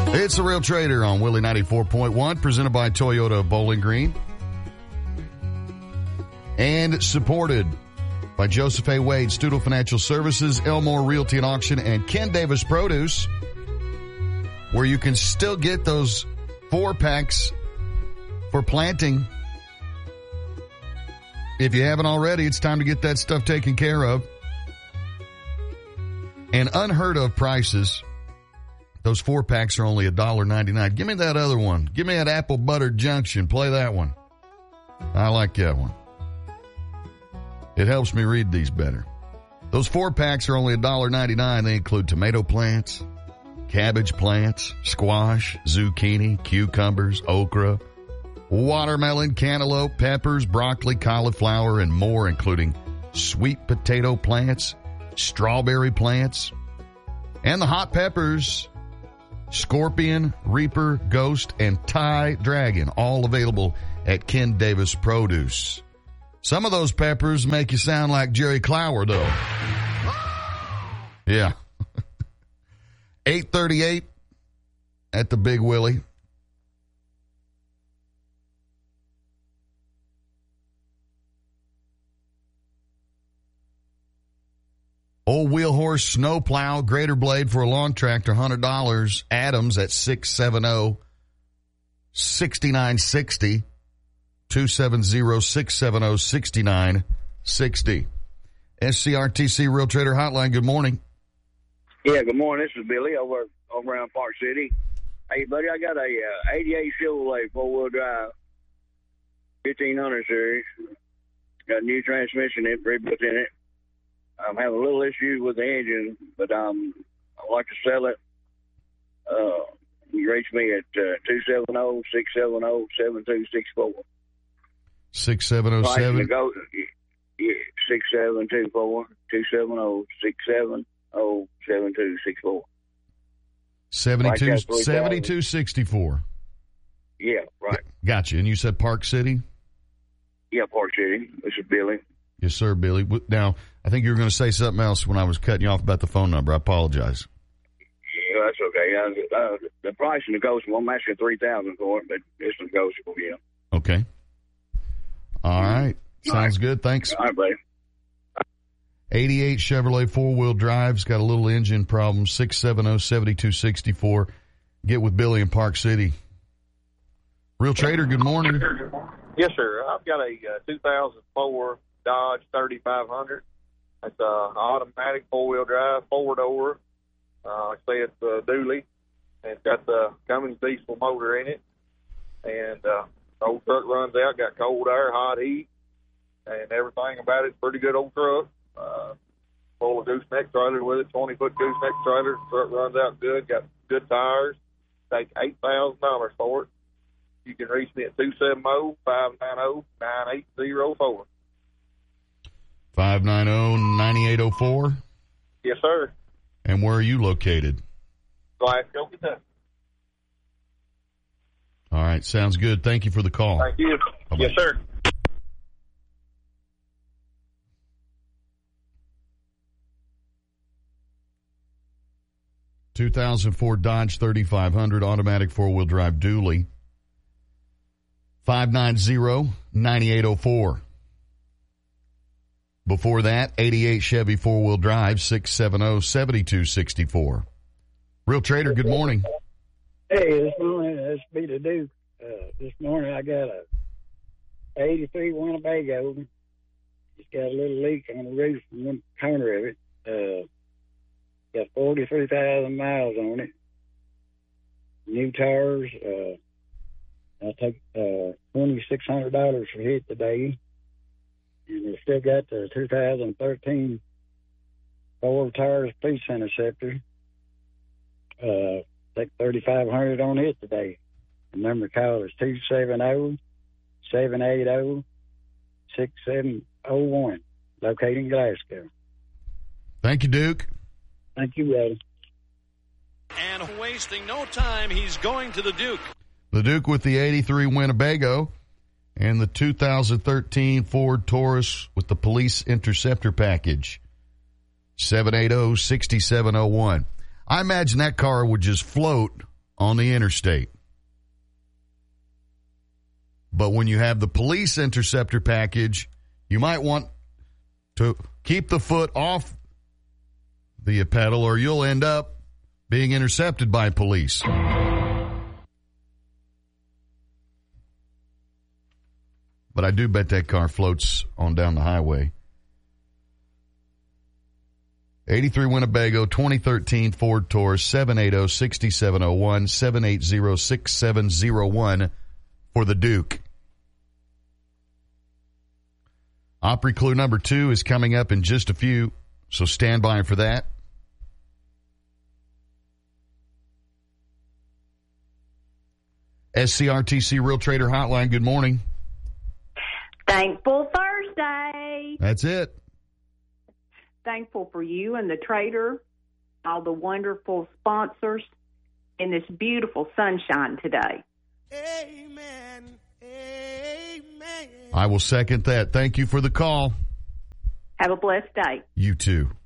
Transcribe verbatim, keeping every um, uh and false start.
It's The Real Trader on Willie ninety-four point one, presented by Toyota Bowling Green. And supported by Joseph A. Wade, Stuttle Financial Services, Elmore Realty and Auction, and Ken Davis Produce, where you can still get those four packs for planting. If you haven't already, it's time to get that stuff taken care of. And unheard of prices. Those four packs are only one dollar ninety-nine. Give me that other one. Give me that Apple Butter Junction. Play that one. I like that one. It helps me read these better. Those four packs are only one dollar ninety-nine. They include tomato plants, cabbage plants, squash, zucchini, cucumbers, okra, watermelon, cantaloupe, peppers, broccoli, cauliflower, and more, including sweet potato plants, strawberry plants, and the hot peppers, Scorpion, Reaper, Ghost, and Thai Dragon, all available at Ken Davis Produce. Some of those peppers make you sound like Jerry Clower, though. Yeah. eight thirty-eight at the Big Willie. Old Wheel Horse Snowplow, Greater Blade for a lawn tractor, one hundred dollars. Adams at six seven zero, six nine six zero, two seven zero, six seven zero, six nine six zero. S C R T C Real Trader Hotline, good morning. Yeah, good morning. This is Billy over over around Park City. Hey, buddy, I got a uh, eighty-eight Chevrolet four-wheel drive, fifteen hundred series. Got a new transmission in it, pre-built in it. I'm having a little issue with the engine, but um, I'd like to sell it. Uh, you reach me at uh, two seven zero, six seven zero, seven two six four. six seven zero seven? Yeah, six seven two four, two seven zero, six seven zero, seven two six four. seventy-two, seventy-two sixty-four. Yeah, right. Gotcha. And you said Park City? Yeah, Park City. This is Billy. Yes, sir, Billy. Now, I think you were going to say something else when I was cutting you off about the phone number. I apologize. Yeah, that's okay. Uh, uh, the price is negotiable. I'm asking three thousand dollars for it, but it's negotiable, yeah. Okay. All right. Sounds All right. good. Thanks. All right, buddy. eighty-eight Chevrolet four-wheel drive's got a little engine problem, six seven zero, seven two six four. Get with Billy in Park City. Real Trader, good morning. Yes, sir. I've got a uh, two thousand four Dodge thirty-five hundred. It's an uh, automatic four-wheel drive, four-door. Uh, like I say, it's a dually. And it's got the Cummins diesel motor in it. And uh, the old truck runs out, got cold air, hot heat, and everything about it's pretty good old truck. Uh, full of gooseneck trailer with it, twenty-foot gooseneck trailer. Truck runs out good, got good tires. Take eight thousand dollars for it. You can reach me at two seven zero, five nine zero, nine eight zero four. five nine zero, nine eight zero four? Yes, sir. And where are you located? Glasgow, Kentucky. All right, sounds good. Thank you for the call. Thank you. Bye-bye. Yes, sir. two thousand four Dodge thirty-five hundred automatic four-wheel drive dually. five nine zero, nine eight zero four. Before that, eighty-eight Chevy four-wheel drive, six seven zero, seven two six four. Real Trader, good morning. Hey, this morning, this be the Duke. Uh, this morning I got a eighty-three Winnebago. It's got a little leak on the roof in one corner of it. Uh, got forty-three thousand miles on it. New tires. Uh, I take uh, twenty-six hundred dollars for it today. And we still got the two thousand thirteen Ford Taurus Peace Interceptor. Uh, take thirty-five hundred on it today. The number to call is two seven zero, seven eight zero, six seven zero one. Located in Glasgow. Thank you, Duke. Thank you, Eddie. And wasting no time, he's going to the Duke. The Duke with the eighty-three Winnebago and the two thousand thirteen Ford Taurus with the Police Interceptor package. seven eight zero, six seven zero one. I imagine that car would just float on the interstate. But when you have the police interceptor package, you might want to keep the foot off the pedal or you'll end up being intercepted by police. But I do bet that car floats on down the highway. eighty-three Winnebago, twenty thirteen Ford Taurus, seven eight zero, six seven zero one, seven eight zero, six seven zero one for the Duke. Opry clue number two is coming up in just a few, so stand by for that. S C R T C Real Trader Hotline, good morning. Thankful Thursday. That's it. Thankful for you and the trader, all the wonderful sponsors, and this beautiful sunshine today. Amen. Amen. I will second that. Thank you for the call. Have a blessed day. You too.